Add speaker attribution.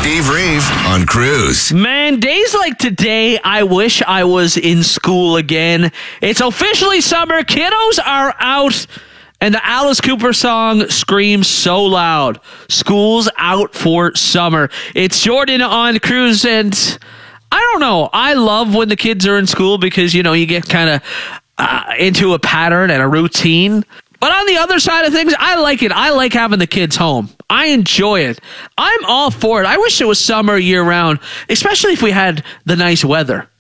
Speaker 1: Steve Reeve on Cruise.
Speaker 2: Man, days like today, I wish I was in school again. It's officially summer. Kiddos are out. And the Alice Cooper song screams so loud. School's out for summer. It's Jordan on Cruise, and I don't know. I love when the kids are in school because, you know, you get kind of into a pattern and a routine. But on the other side of things, I like it. I like having the kids home. I enjoy it. I'm all for it. I wish it was summer year round, especially if we had the nice weather.